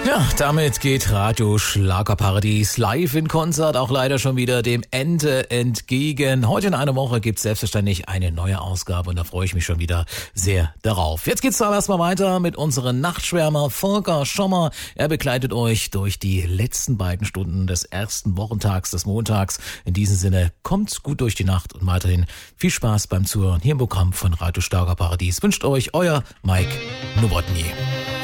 Ja, damit geht Radio Schlagerparadies live in Konzert auch leider schon wieder dem Ende entgegen. Heute in einer Woche gibt's selbstverständlich eine neue Ausgabe und da freue ich mich schon wieder sehr darauf. Jetzt geht's aber erstmal weiter mit unserem Nachtschwärmer Volker Schommer. Er begleitet euch durch die letzten beiden Stunden des ersten Wochentags des Montags. In diesem Sinne, kommt gut durch die Nacht und weiterhin viel Spaß beim Zuhören hier im Programm von Radio Schlagerparadies. Wünscht euch euer Mike Nowotny.